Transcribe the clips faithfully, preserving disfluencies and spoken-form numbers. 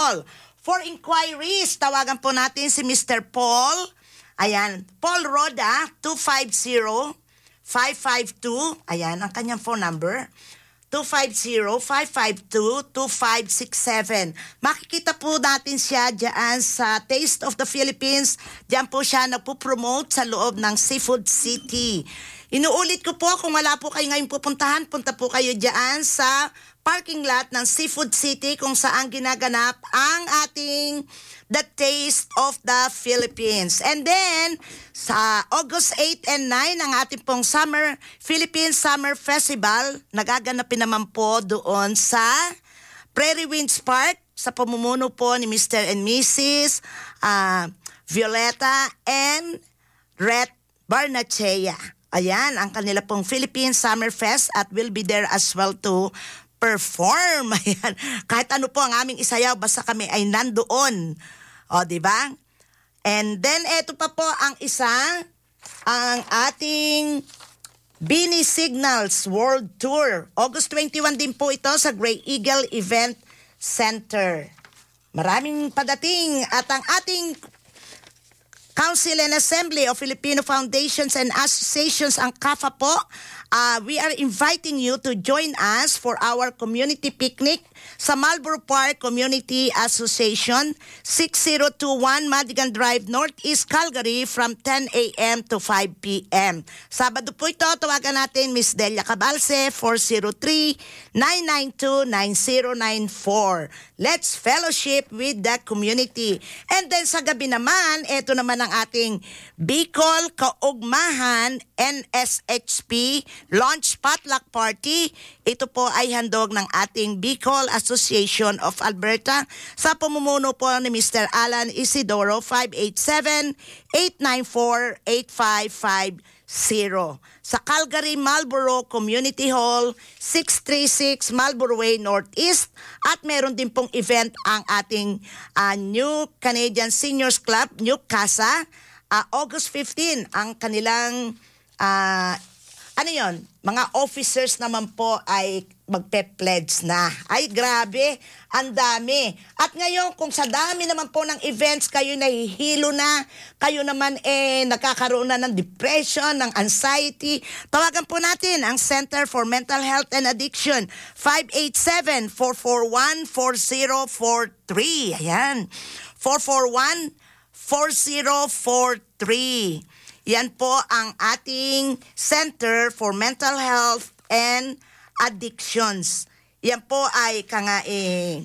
Bicol. For inquiries, tawagan po natin si Mister Paul. Ayan, Paul Roda, two five zero, five five two. Ayan, ang kanyang phone number. two five zero, five five two, two five six seven. Makikita po natin siya dyan sa Taste of the Philippines. Diyan po siya nagpo-promote sa loob ng Seafood City. Inuulit ko po, kung wala po kayo ngayon pupuntahan, punta po kayo dyan sa parking lot ng Seafood City kung saan ginaganap ang ating The Taste of the Philippines. And then, sa August eight and nine, ang ating pong Summer Philippine Summer Festival, nagaganapin naman po doon sa Prairie Winds Park sa pamumuno po ni Mister and Missus Uh, Violeta and Red Barnachea. Ayan, ang kanila pong Philippine Summer Fest at will be there as well to perform. Ayan. Kahit ano po ang aming isayaw, basta kami ay nandoon. O, di ba? And then, eto pa po ang isa, ang ating Bini Signals World Tour. August twenty-one din po ito sa Grey Eagle Event Center. Maraming padating at ang ating Council and Assembly of Filipino Foundations and Associations, ang C A F A po, uh, we are inviting you to join us for our community picnic sa Marlborough Park Community Association, six zero two one Madigan Drive, Northeast Calgary from ten a.m. to five p.m. Sabado po ito, tawagan natin Miss Delia Cabalce, four zero three, nine nine two, nine zero nine four. Let's fellowship with the community. And then sa gabi naman, ito naman ang ating Bicol Kaugmahan N S H P Launch Potluck Party. Ito po ay handog ng ating Bicol Association of Alberta sa pamumuno po ni Mister Alan Isidoro, five eight seven, eight nine four, eight five five zero. Sa Calgary Marlborough Community Hall, six thirty-six Marlborough Way Northeast, at meron din pong event ang ating uh, New Canadian Seniors Club, New Casa, uh, August fifteenth, ang kanilang uh, ano yon, mga officers naman po ay magpe-pledge na. Ay, grabe, ang dami. At ngayon, kung sa dami naman po ng events, kayo nahihilo na, kayo naman eh nakakaroon na ng depression, ng anxiety, tawagan po natin ang Center for Mental Health and Addiction, five eight seven, four four one, four zero four three. Ayan, four four one, four zero four three. Yan po ang ating Center for Mental Health and Addictions. Yan po ay kanga eh,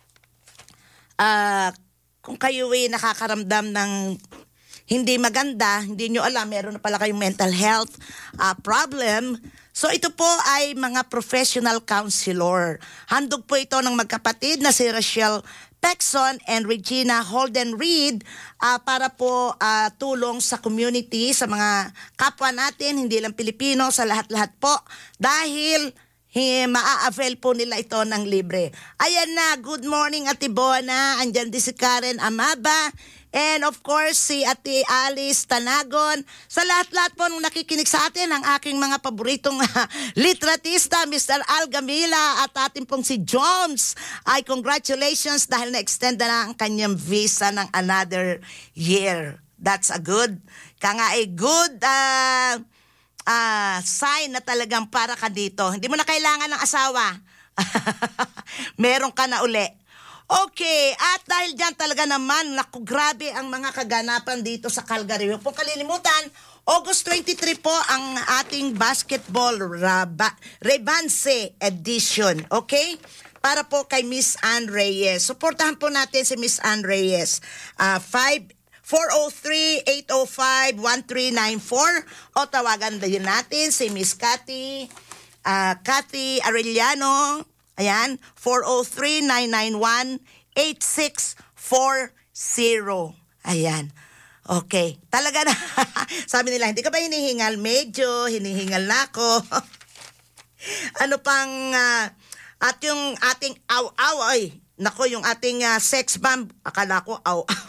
uh, kung kayo ay nakakaramdam ng hindi maganda, hindi nyo alam, meron na pala kayong mental health uh, problem. So ito po ay mga professional counselor. Handog po ito ng magkapatid na si Rachel Pexon and Regina Holden Reed uh, para po uh, tulong sa community, sa mga kapwa natin, hindi lang Pilipino, sa lahat-lahat po. Dahil he, maa-avail po nila ito ng libre. Ayan na, good morning Ate Bona, andyan din si Karen Amaba, and of course si Ate Alice Tanagon. Sa lahat-lahat po nung nakikinig sa atin, ang aking mga paboritong litratista, Mister Al Gamila at ating pong si Jones, ay congratulations dahil na-extend na ang kanyang visa ng another year. That's a good, kanga a good uh, uh, sign na talagang para ka dito. Hindi mo na kailangan ng asawa. Meron ka na uli. Okay, at dahil dyan talaga naman, naku, grabe ang mga kaganapan dito sa Calgary. Huwag pong kalilimutan, August twenty-three po ang ating basketball raba, Rebanse edition, okay? Para po kay Miss Ann Reyes. Suportahan po natin si Miss Ann Reyes. Uh, four oh three, eight oh five, one three nine four o tawagan din natin si Miss Cathy, uh, Cathy Arellano. Ayan, four oh three, nine nine one, eight six four zero. Ayan. Okay. Talaga na. Sabi nila, hindi ka ba hinihingal? Medyo, hinihingal na ako. Ano pang, uh, at yung ating aw-aw, ay, nako, yung ating uh, sex bomb, akala ko aw-aw.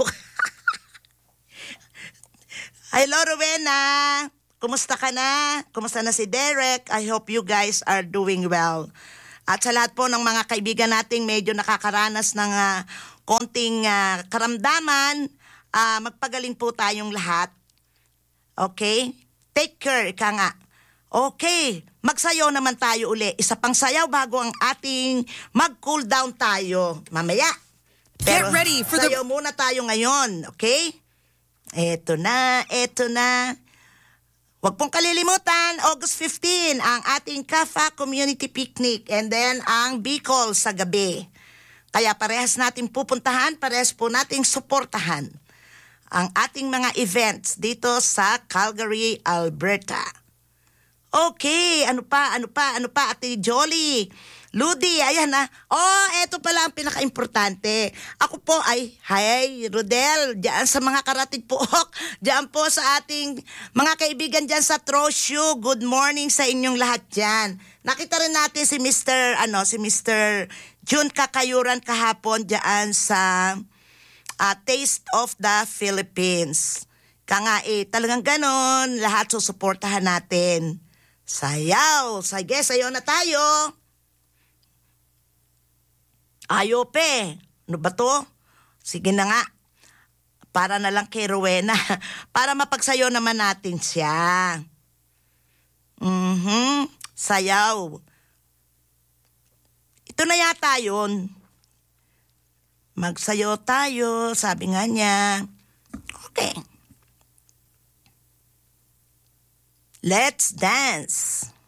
Hello, Rowena. Kumusta ka na? Kumusta na si Derek? I hope you guys are doing well. At sa lahat po ng mga kaibigan nating medyo nakakaranas ng uh, konting ah, karamdaman, ah, magpagaling po tayong lahat. Okay? Take care, ika nga. Okay, magsayaw naman tayo uli. Isa pang sayaw bago ang ating mag-cool down tayo mamaya. Pero Get ready for the- sayaw muna tayo ngayon, okay? Eto na, eto na. Huwag pong kalilimutan, August fifteenth, ang ating Kafa Community Picnic and then ang Bicol sa gabi. Kaya parehas natin pupuntahan, parehas po nating suportahan ang ating mga events dito sa Calgary, Alberta. Okay, ano pa, ano pa, ano pa, Ate Jolly? Ludi, ayan na. Oh, eto pala ang pinaka-importante. Ako po ay, hi, Rodel, diyan sa mga karatig pook, diyan po sa ating mga kaibigan diyan sa Trosyo. Good morning sa inyong lahat diyan. Nakita rin natin si Mister ano, si Mister June Kakayuran kahapon diyan sa uh, Taste of the Philippines. Kanga eh, talagang ganon, lahat susuportahan natin. Sayaw, sige, sayaw na tayo. Ayope, ano ba to? Sige na nga, para na lang kay Rowena, para mapagsayaw naman natin siya. Mhm, sayaw. Ito na yata yun. Magsayaw tayo, sabi nga niya. Okay. Let's dance.